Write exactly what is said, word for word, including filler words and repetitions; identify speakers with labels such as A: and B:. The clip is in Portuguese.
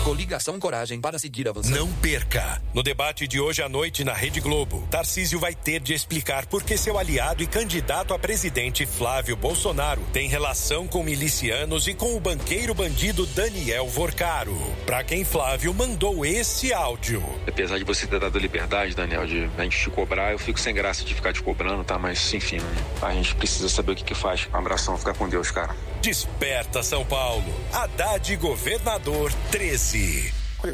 A: Coligação Coragem para seguir avançando.
B: Não perca! No debate de hoje à noite na Rede Globo, Tarcísio vai ter de explicar por que seu aliado e candidato a presidente Flávio Bolsonaro tem relação com milicianos e com o banqueiro bandido Daniel Vorcaro. Pra quem Flávio mandou esse áudio.
C: Apesar de você ter dado liberdade, Daniel, de a gente te cobrar, eu fico sem graça de ficar te cobrando, tá? Mas, enfim, a gente precisa saber o que que faz. Um abração, fica com Deus, cara.
B: Desperta São Paulo. Haddad Governador treze.